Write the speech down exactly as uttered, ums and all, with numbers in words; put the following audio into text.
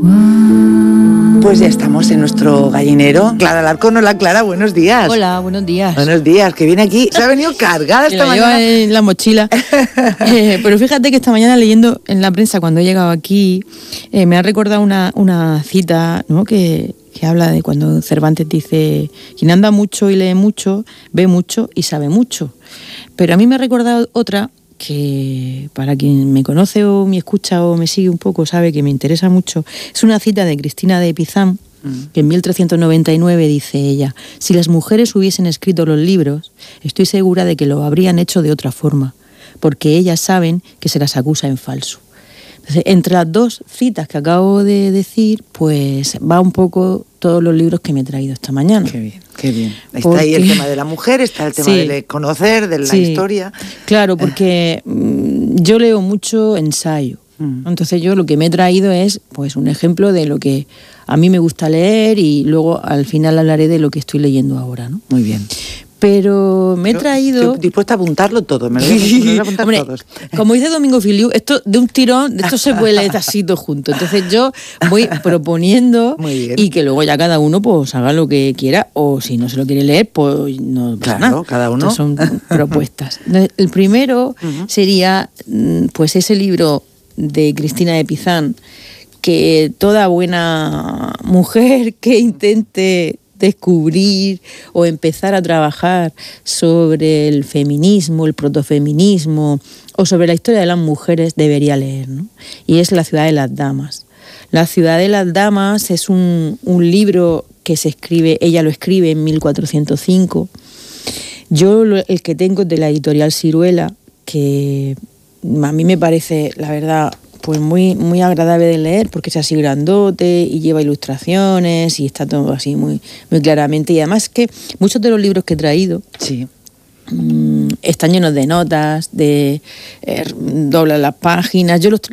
Pues ya estamos en nuestro gallinero. Clara Alarcón, hola Clara, buenos días. Hola, buenos días. Buenos días, que viene aquí. Se ha venido cargada esta la mañana. Lleva en la mochila. eh, pero fíjate que esta mañana leyendo en la prensa cuando he llegado aquí, eh, me ha recordado una, una cita, ¿no? que, que habla de cuando Cervantes dice: quien anda mucho y lee mucho, ve mucho y sabe mucho. Pero a mí me ha recordado otra que, para quien me conoce o me escucha o me sigue un poco, sabe que me interesa mucho. Es una cita de Cristina de Pizan, que en mil trescientos noventa y nueve dice ella: si las mujeres hubiesen escrito los libros, estoy segura de que lo habrían hecho de otra forma, porque ellas saben que se las acusa en falso. Entonces, entre las dos citas que acabo de decir, pues va un poco todos los libros que me he traído esta mañana. Qué bien, qué bien. Está porque... ahí el tema de la mujer, está el tema sí. de conocer, de la sí. historia. Claro, porque mmm, yo leo mucho ensayo. Mm. Entonces yo lo que me he traído es pues un ejemplo de lo que a mí me gusta leer y luego al final hablaré de lo que estoy leyendo ahora, ¿no? Muy bien. Pero me he traído... Estoy dispuesta a apuntarlo todo, me lo voy a, me lo voy a apuntar Hombre, todos. Como dice Domingo Filiu, esto de un tirón, esto se puede leer así todo junto. Entonces yo voy proponiendo y que luego ya cada uno pues haga lo que quiera, o si no se lo quiere leer, pues no pasa claro, nada. cada uno. Entonces son propuestas. El primero uh-huh. sería pues ese libro de Cristina de Pizan, que toda buena mujer que intente descubrir o empezar a trabajar sobre el feminismo, el protofeminismo o sobre la historia de las mujeres debería leer, ¿no? Y es La ciudad de las damas. La ciudad de las damas es un, un libro que se escribe, ella lo escribe en mil cuatrocientos cinco. Yo lo, el que tengo es de la editorial Siruela, que a mí me parece, la verdad, pues muy, muy agradable de leer, porque es así grandote y lleva ilustraciones y está todo así muy, muy claramente. Y además que muchos de los libros que he traído sí. mmm, están llenos de notas, de eh, doblan las páginas. Yo los,